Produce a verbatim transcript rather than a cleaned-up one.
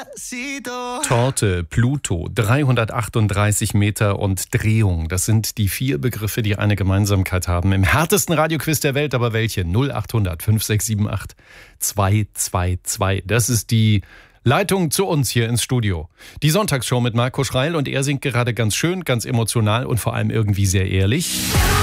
Torte, Pluto, dreihundertachtunddreißig Meter und Drehung. Das sind die vier Begriffe, die eine Gemeinsamkeit haben. Im härtesten Radioquiz der Welt, aber welche? null achthundert fünf sechs sieben acht zwei zwei zwei. Das ist die Leitung zu uns hier ins Studio. Die Sonntagsshow mit Marco Schreil und er singt gerade ganz schön, ganz emotional und vor allem irgendwie sehr ehrlich.